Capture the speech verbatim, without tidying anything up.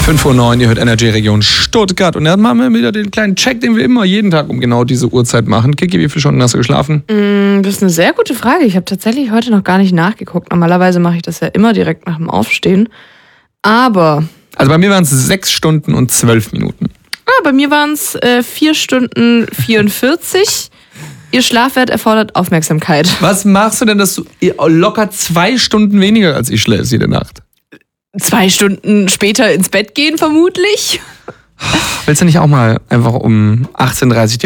fünf Uhr neun, ihr hört Energy Region Stuttgart. Und dann machen wir wieder den kleinen Check, den wir immer jeden Tag um genau diese Uhrzeit machen. Kiki, wie viele Stunden hast du geschlafen? Mm, das ist eine sehr gute Frage. Ich habe tatsächlich heute noch gar nicht nachgeguckt. Normalerweise mache ich das ja immer direkt nach dem Aufstehen. Aber... Also bei mir waren es sechs Stunden und zwölf Minuten. Ah, bei mir waren es äh, vier Stunden vierundvierzig. Ihr Schlafwert erfordert Aufmerksamkeit. Was machst du denn, dass du locker zwei Stunden weniger als ich schläfst jede Nacht? Zwei Stunden später ins Bett gehen, vermutlich. Willst du nicht auch mal einfach um achtzehn Uhr dreißig